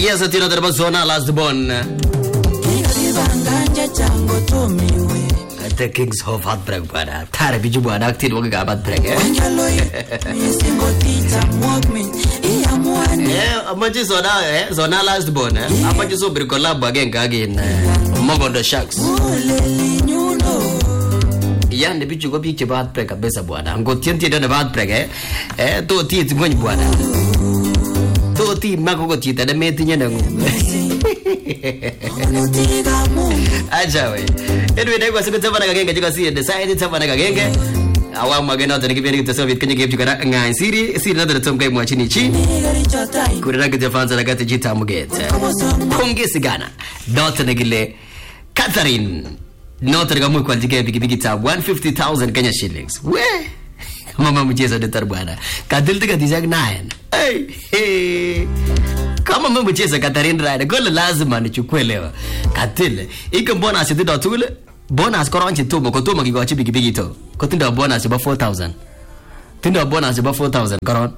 Yes, atino terba zona last born. The Kings of Heartbreak, brother. Tare biju buana active wong ga heartbreak. Amaji zona last born. Amaji so bir collab again Mogondo Sharks. Ya ne biju go bi ke heartbreak kabisa bwana. Ngo tienti da heartbreak to ti ngoni bwana. To ti mago ti da meti nyana. Ajawe. Anyway, dai kwa siku tafana kagenge jika si decide tafana kagenge. Awa magena tani kibeni kitasoma kwenye game jika ngai siri na da tomkai mwa chini kurira gite fanza na gate jita mugete. Kongesi gana. Dota negile Catherine. Nota ngamu kwa jike bigi ta 150,000 Kenya shillings. We. Mama mcheza de bwana. Kadil tika dizag 9. Hey. Kama mambo cheza Catherine Ride gole lazima nichukue leo. Katile iko bonus ndio tule bonus koronchi tumo kotuma kigochi bigi to. Kotinda bonus ba 4,000. Tinda bonus ba 4,000 koron.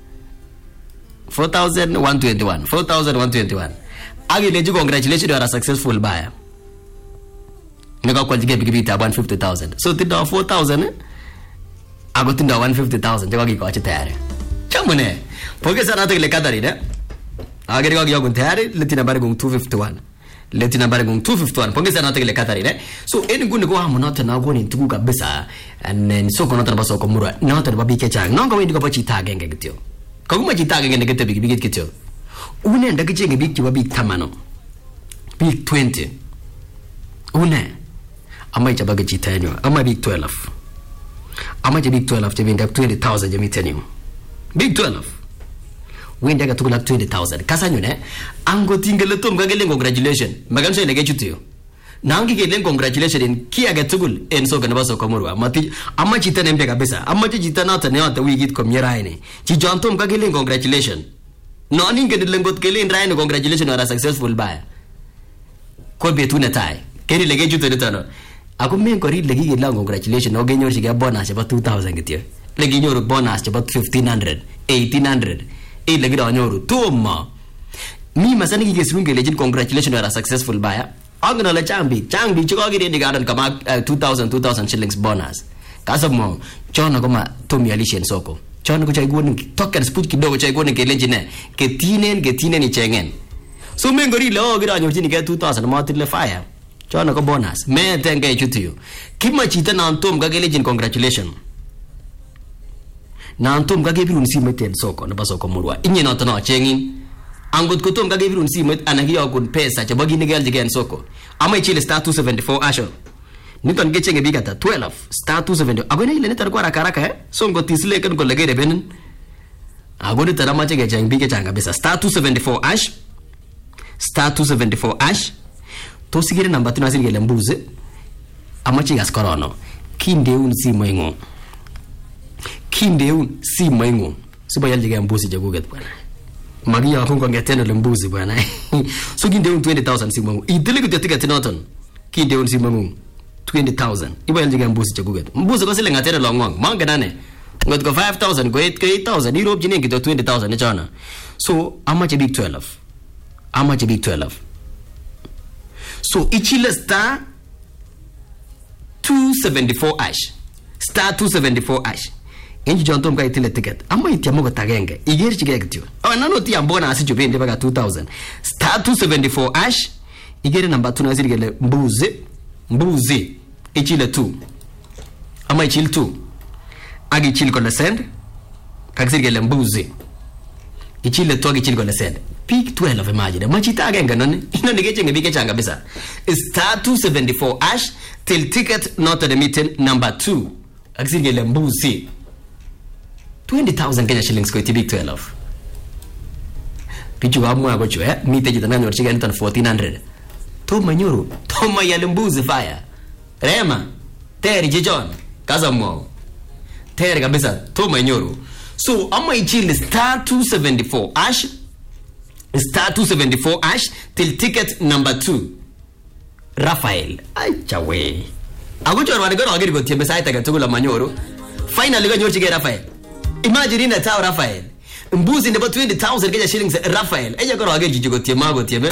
4,121. 4,121. Agi leju congratulations you are a successful buyer. Nika kwa jige bigi ta 150,000. So tinda 4,000 ago tinda 150,000 jago kigochi tayari. Chamune. Poke sana tele Catherine Agari go yogun tayari letina bare gung 251 letina bare gung 251 pongeza na tegele Catherine so eni gunde go hamu nota na go ni tugu kabisa and so kono tan baso ko murwa nota ba bike chang nonga wendi ko bachi tagenge gityo ko kuma chi tagenge ne gete bigi gityo une ndaga chenge bigi ba big tamano big 20 une ama cha baga chi tanyo ama big 12 ama cha big 12 cha binda 20,000 jami tanyo big 12 wenda ga tukula 20,000 kasanyo ne ango tingele tom ga gelen congratulation magamso ne gechutio nangi gelen congratulation in kia ga tukul en so kana baso komurwa mati amma chita ne mbega besa amma chita na ta ne ata wigit komyera ine chi jontom ga gelen congratulation no ninge de lengot gelen raine congratulation ara successful buyer ko betu ne tai keri lege juto ne tano ako men ko ri lege gelen congratulation no genyor shiga bonus ba 2,000 gitio lege nyoru bonus ba 1,500 1,800 lagi da nyoru tuma mi masani ki gesunge legend congratulations you are a successful buyer agna la chambi chiko gire ni garden kama 2,000 shillings bonus kasamo chona kama tomi alishen soko chona ko chaigoni token sput kidogo chaigoni ke legend ke tinen ni chengen so mengori lo gira nyorji ni ke 2,000 matile fire chona ko bonus me tenge chutiu kima chita na tom ga legend congratulations na antom ga gebirun simet soko na basoko murwa inye no tono chengin angot ko tom ga gebirun simet anagi yogun pesa cha bagi nigel jigen soko ama chile star 274 asho niton ge chenge bigata 12 star 270 agone ile netar kwa karaka so ngo tisle kan ko legere benen agone tarama chenge chenge bige changa besa star 274 ash star 274 ash to sigire namba tuna sigele mbuze ama chinga skorono kindeun simoingo kindeun si maingo suba yaljige mbuzi jaguget bwana magia hungo ngetendo le mbuzi bwana so kindeun 20,000 si maingo idile kutetika tinoton kindeun si maingo 20,000 iba yaljige mbuzi jaguget mbuzi ko sile ngatero longwang manga nane ngot ko 5,000 go 8,000 europe jine kito 20,000 ne chana so amache big 12 so ichile star 274 ash star 274 ash enji jontom ga itile ticket amma itiamo go tagenge igeri chige gitio nano ti ambona asi jobende baga 2,000 star 274 ash igeri namba tunazirigele mbuzi ichile 2 amma ichile 2 agi ichile ko send kagzirigele mbuzi ichile 2 agi ichile ko send pick 12 imagine machita agenge none ino nigechenge bike changa bisa star 274 ash till ticket not at the meeting number 2 kagzirigele mbuzi 20,000 Kenya shillings ko big 12 pichu amwa go chwe mite jitana nyor chiga nitan 1,400 to manyuru to mayalembuzi fire rema teri jijon kazamo teri kabisa to manyuru so ama ichili star 274 ash star 274 ash till ticket number 2 Rafael aichawe agucho rwani go agiri go tiembe saita ga tugula manyuru finally go nyor chiga Rafael imagine in the tower Rafael mbuzi nebo 20,000 Kenya shillings Raphael eja koro age jiji gotiema gotieme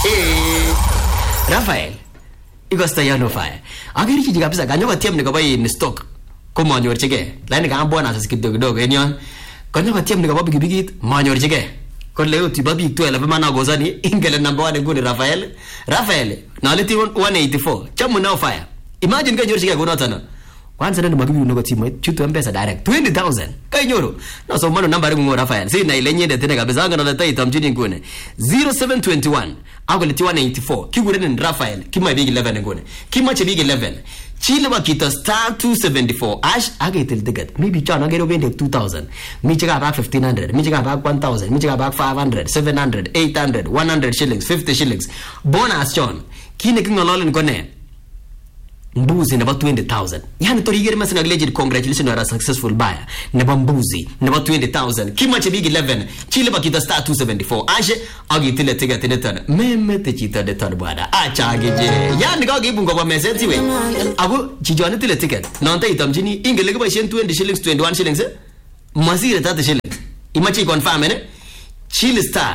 Raphael iko stayano fire age jiji kabisa kanyo gotiem ni kobai in stock ko manyorchige lakini kama bwana sasa kidogo enyon kanyo gotiem ni kobai bigit manyorchige ko leo tiba big 12 mana gozani ingele number 1 nguni Raphael na leti 184 chamu now fire imagine kanyorchige gonotana kwanza ndio magibi unogo timu chutu mpesa direct 20,000 kainyoro na so mano namba yangu Raphael si na ile nyende tena kabisa anga na leta itamjini ngune 0721 ago leti 184 kigure ni Raphael kima big 11 ngune kima che big 11 chile bakita star 274 ash agetel ticket maybe chana gero bende 2000 mi chika ba 1500 mi chika ba 1000 mi chika ba 500 700 800 100 shillings 50 shillings bonus chon kine kingolole ngone mbuzi nebo 20,000 yani torigere masina legit congratulations you are a successful buyer nebo mbuzi nebo 20,000 kima che big 11 chile bakita star 274 ashe agitile ticket netan meme te chita de tan bwana acha ageje yani ga gibungo ba message we ago chijone tile ticket nonta itamjini ingele ba 20 shillings 21 shillings masire 30 shillings imachi confirm ne chile star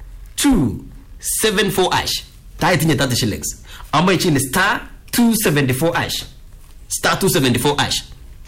274 ash taitinye 30 shillings amma chile star 274 ash star 274 ash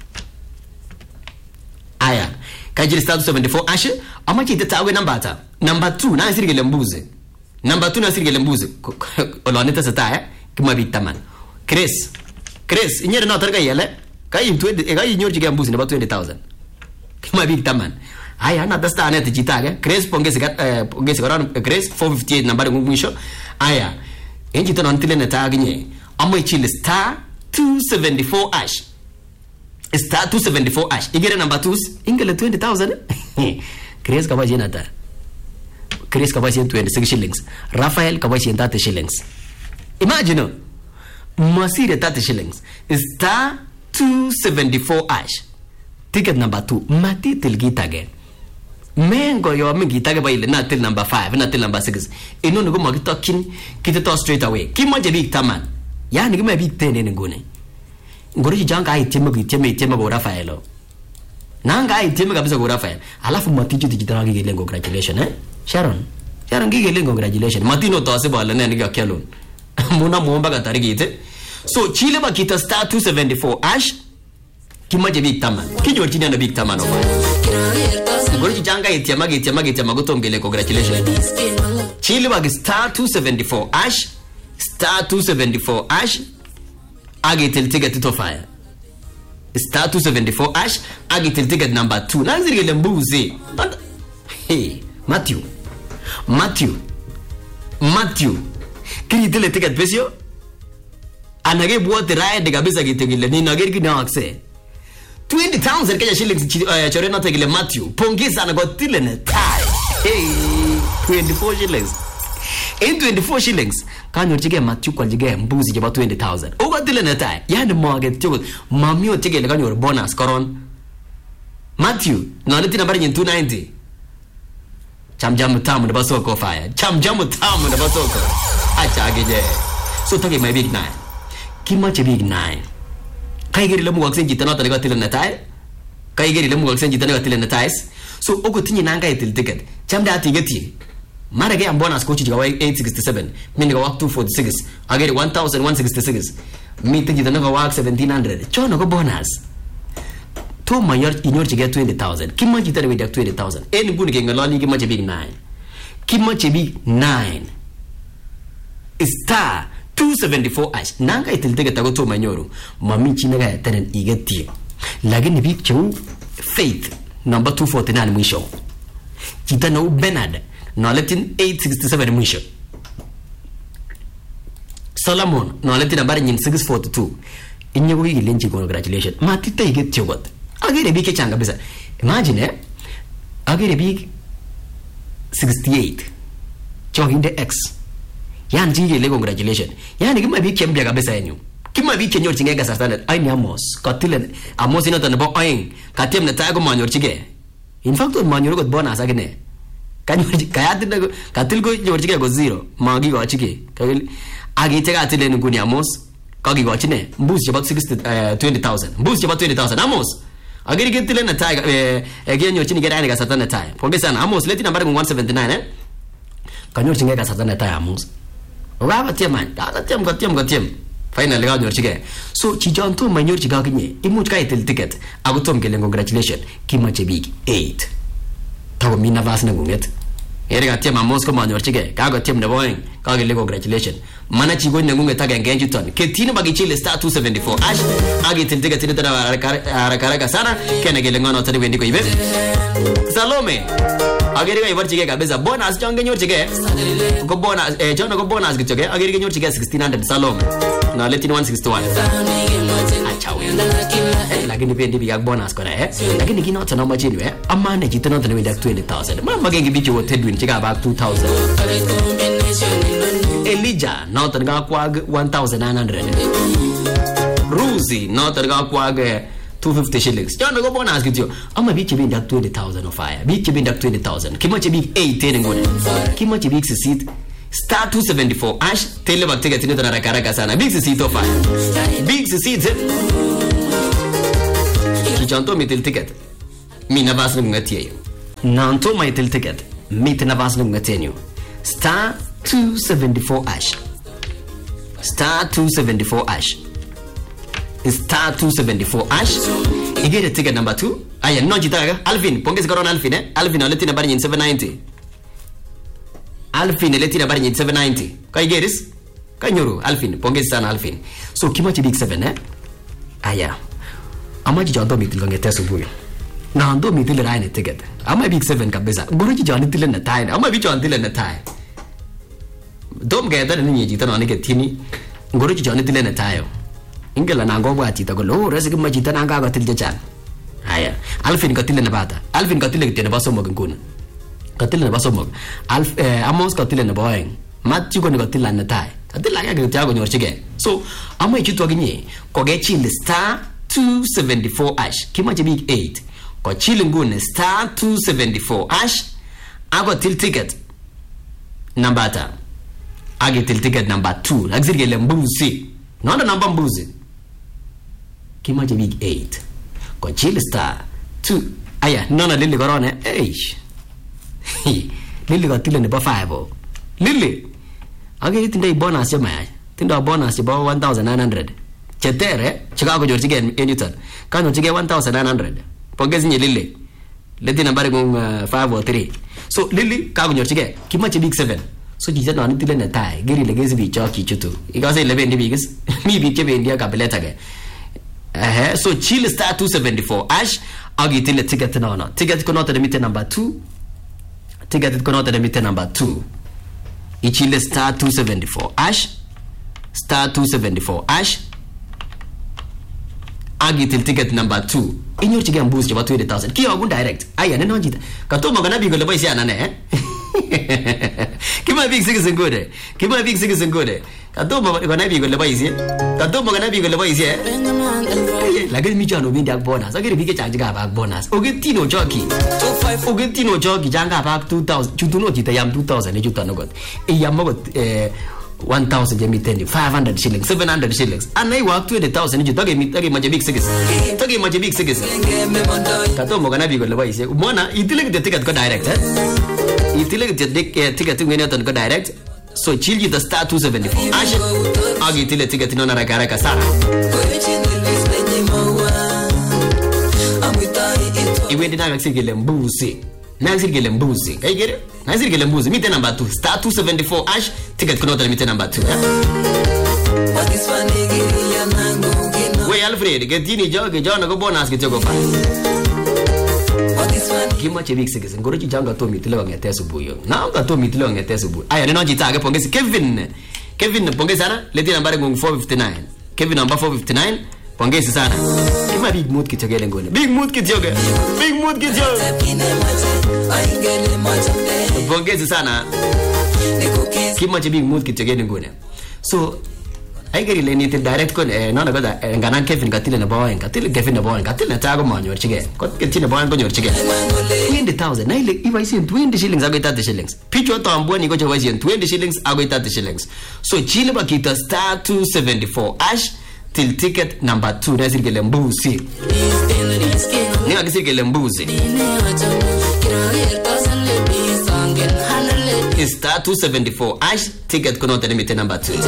aya kajiri star 274 ash amachi tetawe number 2 na sirigele mbuzi number 2 na sirigele mbuzi oloneta sata kima bitaman Chris inyere na targa yele kai 20 kai nyorjige mbuzi number 20,000 kima bitaman aya na dasta anet jitaga Chris pongezi garan Chris 458 number mwisho aya enji tono ntile na taginye amo chile star 274 ash star 274 ash igere number 2 ingele 20,000 Chris kabaje nata Chris kabaje 26 shillings Raphael kabaje 30 shillings imagine masire 30 shillings star 274 ash ticket number 2 mati tilgitage mengo yo mingitage baile na til number 5 na til number 6 ino ngo magitokin kitito straight away kimoje big taman yani kima big 10 ne ngone ngori janga aitema gitema go Raphael nanga aitema kabisa go Raphael alafu matiju dijitana gigele congratulations Sharon gigele congratulations matino to ase bala ne ngiga kyalon muna muomba gatari gite so chile bakita star 274 ash kimaje big taman kijor chini na big taman over ngori janga aitema gotongele congratulations chile bag star 274 ash star 274 ash agitel ticket to fire star 274 ash agitel ticket number 2 nazirigele mbuzi hey Matthew kiri ticket pesio anage buote ride kabisa gitegile ni nageri na akse 20,000 Kenya shillings chore na tegile Matthew pongeza na gotile ne hey 24 shillings in 24 shillings kanyo chige Matthew kwa jige mbuzi jaba 20,000 ugatile ne tai yani market chugo mamio tegele kanyo bonus koron Matthew na leti nambari 290 chamjamu tamu na basoko fire chamjamu tamu na basoko acha ageje so toke my big 9 kimache big 9 kaigeri lemu waksen jitana tale gatile ne tai kaigeri lemu waksen jitana gatile ne tai so ogotinyi nanga itil ticket chamda atigeti mara ge bonus coach jiga 867 mimi ga 246 ageri 1166 mimi tiji dana ga 1700 chono go bonus to mayor inyor jiga 20,000 kimaji tare with 20,000 en guni ge ngalani kimaji big 9 kimaji big 9 star 274 ash nanga itil ticket go to manyoro mami china ga taren igeti lakini big chu faith number 249 mwisho jitana Bernard no letin 867 mwisho Solomon no letin nambari 642 inyo wigi lenji congratulations matita iget yogot agere bike changa bisa imagine agere big 68 chohinde x yan jige le congratulations yani kima bike kembia kabisa yenyu kima bike nyor chinga sa standard ai ni amos ino tan bo aing katem na tago manyor chige in fact manyor got bonus agene kayatin katil go nyorchige go 0 magi go chike agi tega tilen nguni amos kagi go chine mbuzi about 20,000 mbuzi about 20,000 amos agere ketile netai kenyorchinigei rani kasarta netai. Pongezi sana Amos, leti nambari 179 kanyorchingei kasarta netai Amos. Kotiam finally kanyorchigei. So chichon tomo manyorchigei akinye imuch kaitil ticket ako tom kele congratulations kimache biik 8 tako mi nafas nengunget. Ere katiem Amos ko manyorchigei kakotiem nebo oeng kakele congratulations mana chi ko nengunget agenge en chuton ketine bakichile star 274 ash akitil ticket nito na haraka sana kene kele ngono tani wendi ko ibe Salome agere ga ibarchigei kabisa bonus chon kenyorchigei ko bonus chono ko bonus kityo ke agere kenyorchigei 1600 Salome na leti 161 achawe lakini bendi biak bonus kora lakini kinoto na machini amane chito noto ne wendi 20000 mama gengi bicho wote dwin chika ba 2000 Elijah noto nga kwag 1900 Ruzi noto nga kwag 250 shillings. Chono go bonus kityo. Ama bichi binda 20000 of fire. Bichi binda 20000. Kimoche big 8 ngone. Kimoche big seat star 274 ash tele bak ticket ni tona karaka sana. Big seat of fire. Big seat. Kichonto mitil ticket. Mina vas ngatiye. Nanto mitil ticket. Mitna vas ngatiye. Star 274 ash. Star 274 ash. Star 274 ash. You get a ticket number 2. Aya no jitaga Alvin pongezi korona Alvin Alvin aleti nambari 790. Alvin aleti nambari 790. Kai geris kanyuru Alvin pongezi sana Alvin. So kimachi big 7 aya amaji jonto mitil ngete subuhi na ndo mitil raine ticket ama big 7 kabisa goroji joni tile na tai ama bi joni tile na tai dom geda ni jita no ne ketini goroji joni tile na tai ingela na ngobwa chita ko lo resi kima chita na nga gatil jechan haya Alvin katile na bata Alvin katile kitene basomo nguna katile na basomo Amos katile na boeng matchi ko ne katile na tai katile ya gita ko nyorchige so ama ichitu aginye ko ge chile star 274 ash kimache big 8 ko chile ngune star 274 ash ago til ticket nambata age til ticket number 2 agzirgele mbuzi nonda namba mbuzi kimache big 8 ko chile star 2 aya nona lili korone lili ko tile nebo 5 lili age tindai bonus ya maya tindo bonus ba 1900 chetere chika ko jorchige en yutan kano chige 1900 pongezi nye lili leti nambari kung 5 or 3 so lili ka ko jorchige kimache big 7 so jija no ni tile na tai giri legezi bi choki chutu ikase 11 bigis mi bi chebe ndia kabeleta ge so chile star 274 ash agi tile ticket no ticket ko nota de mite number 2 ticket ko nota de mite number 2 ichile star 274 ash star 274 ash agi til ticket number 2 inyor chige mbuzi chaba 20000 kiyo gun direct aya neno jita katoma gana bi gole boisi anane kima big 6 ngode kima big 6 ngode katoma gana bi gole boisi katoma gana bi gole boisi lakini michano bindi ak bonus agere bige chanjiga ba bonus ogetino joki janga ba 2000 chutuno jita yam 2000 ne jutano got yam got 1000 jemi 500 shillings 700 shillings anai work 20000 ju toge maje big 6 katomo kana bigo le baise mona itile ke ticket ko direct itile ke ticket ngene ton ko direct so chilji the star 274 ash agi itile ticket no na raka sana iwendi na ngaksigele mbuzi nazirgele mbuzi kaigere nazirgele mbuzi mite number 2 star 274 ash ticket kono tele mite number 2 we Alfred getini joge jona go bonus kitoko pa kimache big 6 ngorochi janga to mitile wangete subuyo na nga to mitile wangete subuyo aya neno jitage pongezi Kevin pongezi sana leti nambari 459 Kevin number 459 pongezi sana kima big mood kitogele ngone big mood kityoge pongezi sana kima big mood kitogele ngone so aigeri le ni direct ko no goda ngana Kevin katile na boy katile Kevin na boy katile tago manyor chige ko kitine boy ko nyor chige 20000 na ile iwaisi 20 shillings ago 30 shillings picho to amboni ko chawaisi 20 shillings ago 30 shillings so chile bakita star 274 ash till ticket number 2 nazirgele mbusi Nekakisir kele mbuzi. Is star 274 hash ticket konote limit number 2.